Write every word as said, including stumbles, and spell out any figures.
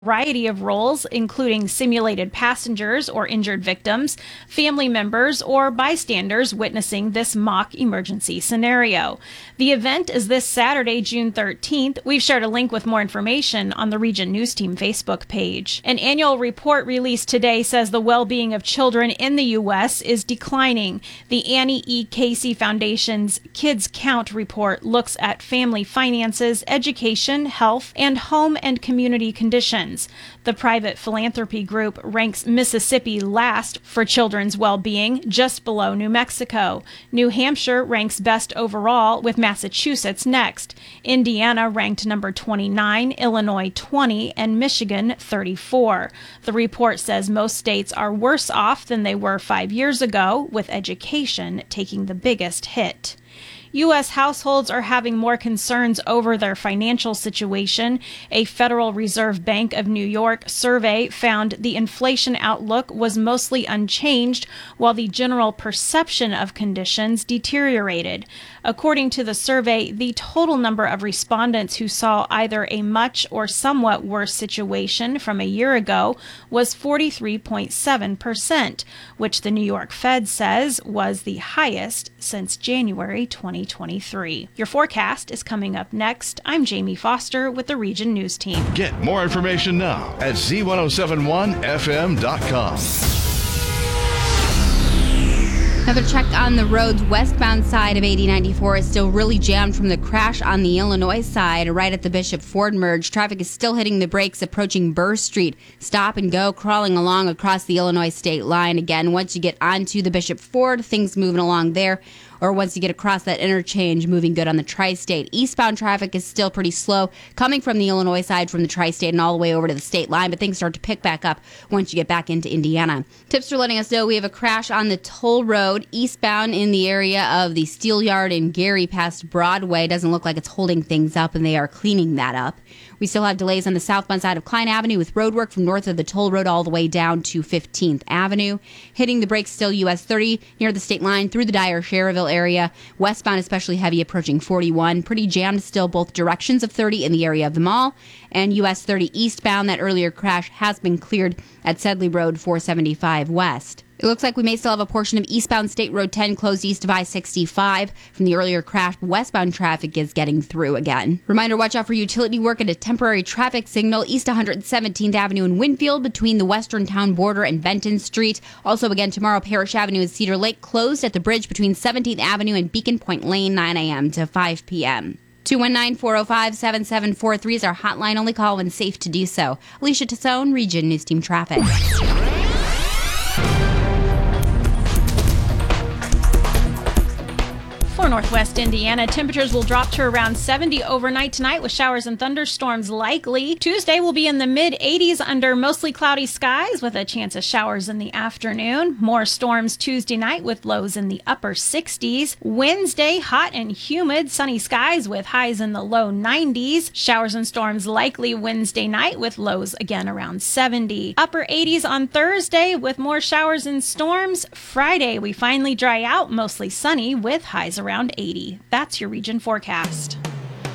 variety of roles, including simulated passengers or injured victims, family members, or bystanders witnessing this mock emergency scenario. The event is this Saturday, June thirteenth. We've shared a link with more information on the Region News Team Facebook page. An annual report released today says the well-being of children in the U S is declining. The Annie E. Casey Foundation's Kids Count report looks at family finances, education, health, and home and community conditions. The private philanthropy group ranks Mississippi last for children's well-being, just below New Mexico. New Hampshire ranks best overall, with Massachusetts next. Indiana ranked number twenty-nine, Illinois twenty, and Michigan thirty-four. The report says most states are worse off than they were five years ago, with education taking the biggest hit. U S households are having more concerns over their financial situation. A Federal Reserve Bank of New York survey found the inflation outlook was mostly unchanged, while the general perception of conditions deteriorated. According to the survey, the total number of respondents who saw either a much or somewhat worse situation from a year ago was forty-three point seven percent, which the New York Fed says was the highest since January twenty twenty-three. Your forecast is coming up next. I'm Jamie Foster with the Region News Team. Get more information now at Z ten seventy-one F M dot com. Another check on the roads. Westbound side of eighty ninety-four is still really jammed from the crash on the Illinois side right at the Bishop Ford merge. Traffic is still hitting the brakes approaching Burr Street. Stop and go crawling along across the Illinois state line. Again, once you get onto the Bishop Ford, things moving along there. Or once you get across that interchange, moving good on the Tri-State. Eastbound traffic is still pretty slow, coming from the Illinois side from the Tri-State and all the way over to the state line, but things start to pick back up once you get back into Indiana. Tips are letting us know we have a crash on the toll road eastbound in the area of the Steel Yard in Gary past Broadway. Doesn't look like it's holding things up, and they are cleaning that up. We still have delays on the southbound side of Klein Avenue with road work from north of the toll road all the way down to fifteenth Avenue. Hitting the brakes still U S thirty near the state line through the Dyer-Sherrville area. Westbound especially heavy approaching forty-one. Pretty jammed still both directions of thirty in the area of the mall. And U S thirty eastbound, that earlier crash has been cleared at Sedley Road four seventy-five west. It looks like we may still have a portion of eastbound State Road ten closed east of I sixty-five. From the earlier crash, westbound traffic is getting through again. Reminder, watch out for utility work at a temporary traffic signal east one hundred seventeenth Avenue in Winfield between the western town border and Benton Street. Also again tomorrow, Parrish Avenue and Cedar Lake closed at the bridge between seventeenth Avenue and Beacon Point Lane, nine a.m. to five p.m. two one nine, four oh five, seven seven four three is our hotline. Only call when safe to do so. Alicia Tassone, Region News Team Traffic. For Northwest Indiana, temperatures will drop to around seventy overnight tonight with showers and thunderstorms likely. Tuesday will be in the mid eighties under mostly cloudy skies with a chance of showers in the afternoon. More storms Tuesday night with lows in the upper sixties. Wednesday, hot and humid, sunny skies with highs in the low nineties. Showers and storms likely Wednesday night with lows again around seventy. Upper eighties on Thursday with more showers and storms. Friday, we finally dry out, mostly sunny with highs around eighty. That's your region forecast.